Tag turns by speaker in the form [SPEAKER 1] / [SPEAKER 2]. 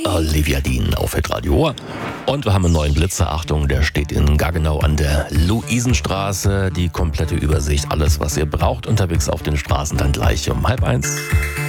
[SPEAKER 1] Olivia Dean auf Hitradio. Und wir haben einen neuen Blitzer. Achtung, der steht in Gaggenau an der Luisenstraße. Die komplette Übersicht, alles was ihr braucht unterwegs auf den Straßen, dann gleich um 12:30.